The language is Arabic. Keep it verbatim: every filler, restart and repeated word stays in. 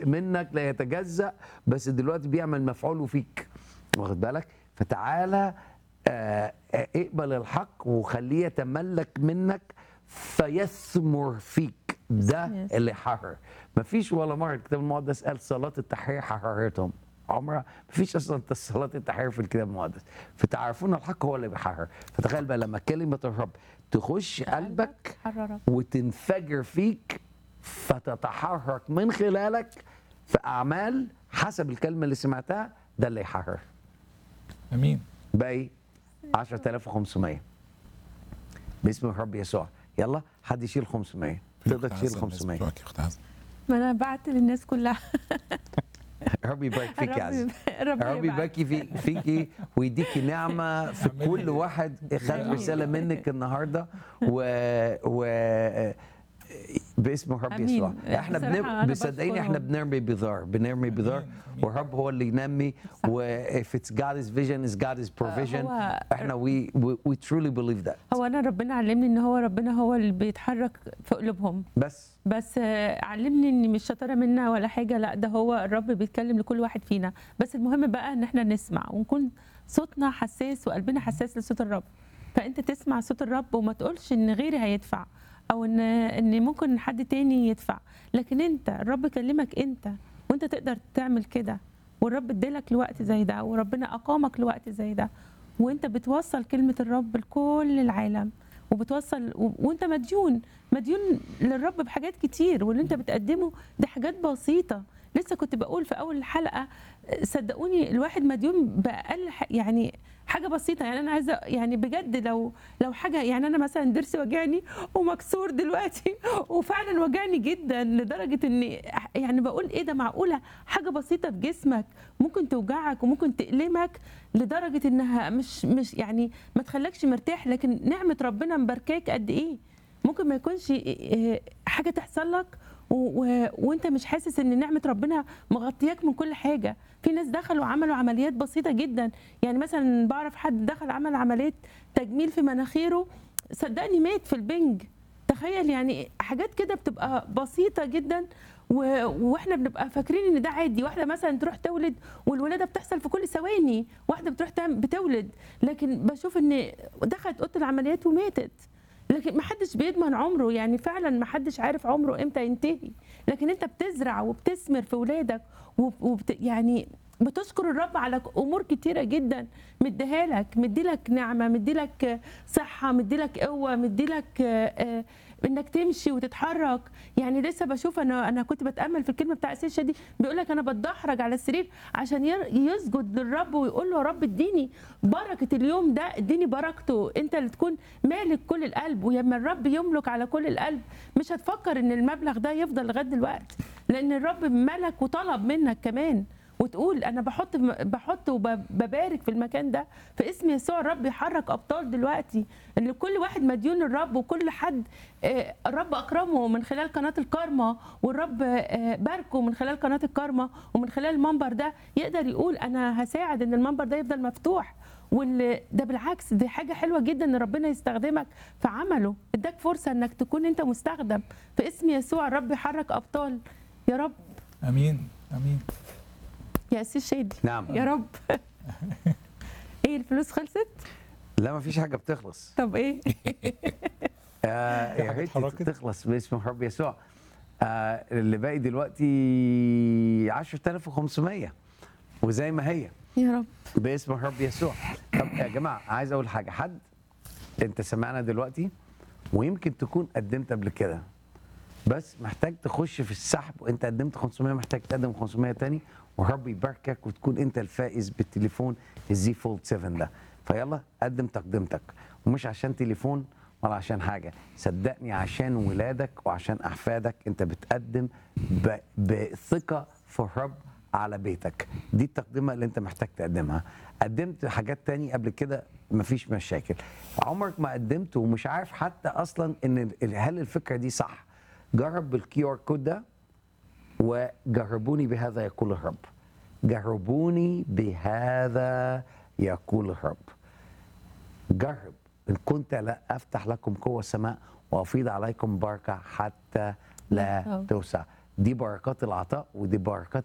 منك لا يتجزأ، بس دلوقتي بيعمل مفعوله فيك، واخد بالك؟ فتعالى آه، آه، اقبل الحق وخليه يتملك منك فيثمر فيك. ده Yes. اللي حرر. مفيش ولا مره الكتاب المقدس قال صلاه التحرير حررتهم، عمرها مفيش اصلا صلاه التحرير في الكتاب المقدس. فتعرفون الحق هو اللي بيحرر. فتخيل بقى لما كلمه الرب تخش قلبك حررك. وتنفجر فيك فتتحرك من خلالك في اعمال حسب الكلمه اللي سمعتها، ده اللي يحرر. امين. باقي عشرة آلاف وخمسمية باسم الرب يسوع. يلا حد يشيل خمسمية. تقدر تشيل خمسمية. ما انا بعت للناس كلها. رب يبارك فيك يا عزيز. رب رب يبارك في فيكي ويديكي نعمه في كل واحد خد رساله منك النهارده و و باسم الرب أمين. يسوع. احنا بصراحة بن... أنا بصدقيني احنا بشكرهم. بنرمي بذار بنرمي بذار أمين. والرب هو اللي ينمي. و if it's God's vision is God's provision. هو- احنا we, we we truly believe that. هو انا ربنا علمني ان هو ربنا هو اللي بيتحرك في قلوبهم، بس بس آه، علمني ان مش شطاره منا ولا حاجه، لا ده هو الرب بيتكلم لكل واحد فينا. بس المهم بقى ان احنا نسمع ونكون صوتنا حساس وقلبنا حساس لصوت الرب. فانت تسمع صوت الرب وما تقولش ان غيري هيدفع او ان ان ممكن حد تاني يدفع، لكن انت الرب كلمك انت وانت تقدر تعمل كده. والرب ادالك لوقت زي ده وربنا اقامك لوقت زي ده، وانت بتوصل كلمه الرب لكل العالم وبتوصل و... وانت مديون مديون للرب بحاجات كتير، واللي انت بتقدمه دي حاجات بسيطه. لسه كنت بقول في اول الحلقه صدقوني الواحد مديون باقل ح... يعني حاجه بسيطه. يعني انا عايزه يعني بجد لو لو حاجه، يعني انا مثلا ضرسي وجعني ومكسور دلوقتي وفعلا وجعني جدا لدرجه ان يعني بقول ايه ده، معقوله حاجه بسيطه في جسمك ممكن توجعك وممكن تألمك لدرجه انها مش مش يعني ما تخليكش مرتاح. لكن نعمه ربنا مباركاك قد ايه. ممكن ما يكونش حاجه تحصل لك و... و... وانت مش حاسس ان نعمه ربنا مغطياك من كل حاجه. في ناس دخلوا عملوا عمليات بسيطه جدا، يعني مثلا بعرف حد دخل عمل عمليه تجميل في مناخيره صدقني مات في البنج. تخيل يعني حاجات كده بتبقى بسيطه جدا و... واحنا بنبقى فاكرين ان ده عادي. واحده مثلا تروح تولد والولاده بتحصل في كل ثواني، واحده بتروح تعمل بتولد، لكن بشوف ان دخلت اوضه العمليات وماتت. لكن ما حدش بيضمن عمره، يعني فعلا ما حدش عارف عمره امتى ينتهي. لكن انت بتزرع وبتثمر في ولادك وبت يعني بتشكر الرب على امور كتيره جدا مديها لك، مديلك نعمه، مديلك صحه، مديلك قوه، مديلك آه انك تمشي وتتحرك. يعني لسه بشوف انا انا كنت بتامل في الكلمه بتاع السيشه دي، بيقول لك انا بتدحرج على السرير عشان يسجد للرب ويقول له يا رب اديني بركه اليوم ده، اديني بركته. انت اللي تكون مالك كل القلب، ولما الرب يملك على كل القلب مش هتفكر ان المبلغ ده يفضل لغايه دلوقتي، لان الرب ملك وطلب منك كمان. وتقول انا بحط بحط وببارك في المكان ده في اسم يسوع. الرب يحرك ابطال دلوقتي، ان كل واحد مديون الرب، وكل حد الرب اكرمه من خلال قناه الكارما، والرب باركه من خلال قناه الكارما ومن خلال المنبر ده، يقدر يقول انا هساعد ان المنبر ده يفضل مفتوح. واللي ده بالعكس دي حاجه حلوه جدا ان ربنا يستخدمك في عمله، اداك فرصه انك تكون انت مستخدم في اسم يسوع. الرب يحرك ابطال يا رب. امين امين. يا أسيس شادي. نعم يا رب. ايه الفلوس خلصت؟ لا ما فيش حاجه بتخلص. طب ايه؟ آه يا حاجة ريت اتحركت؟ تخلص باسم الرب يسوع. آه اللي باقي دلوقتي عشرة آلاف وخمسمية وزي ما هي يا رب باسم الرب يسوع. طب يا جماعه عايز اقول حاجه، حد انت سمعنا دلوقتي ويمكن تكون قدمت قبل كده بس محتاج تخش في السحب، وانت قدمت خمسمية محتاج تقدم خمسمية تاني والرب يباركك وتكون انت الفائز بالتليفون الزي فولد سبعة ده. فيلا قدم تقدمتك، ومش عشان تليفون ولا عشان حاجه، صدقني عشان ولادك وعشان احفادك. انت بتقدم ب... بثقه في الرب على بيتك. دي التقدمه اللي انت محتاج تقدمها. قدمت حاجات تاني قبل كده مفيش مشاكل. عمرك ما قدمت ومش عارف حتى اصلا ان هل الفكره دي صح، جرب بالكيو ار كود ده وجربوني بهذا يقول الرب. جربوني بهذا يقول الرب. جرب ان كنت لا افتح لكم قوه السماء وافيض عليكم بركه حتى لا توسع. دي بركات العطاء ودي بركات